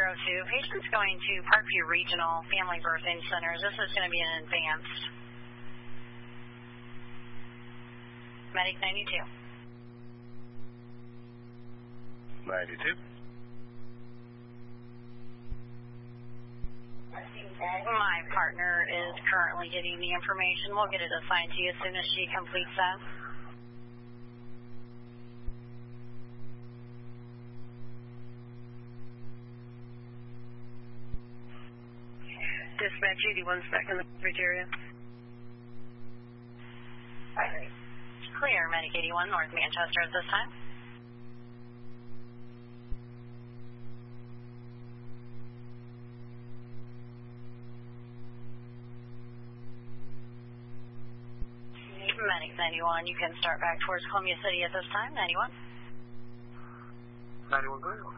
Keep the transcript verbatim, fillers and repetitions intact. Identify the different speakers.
Speaker 1: zero two. Patient's going to Parkview Regional Family Birthing Center. This is going to be an advanced. Medic ninety-two.
Speaker 2: ninety-two.
Speaker 1: My partner is currently getting the information. We'll get it assigned to you as soon as she completes that.
Speaker 3: Dispatch eighty-one back in the coverage area.
Speaker 1: Clear, Medic eighty-one, North Manchester at this time. Medic ninety-one, you can start back towards Columbia City at this time. ninety-one.
Speaker 2: ninety-one, go ahead.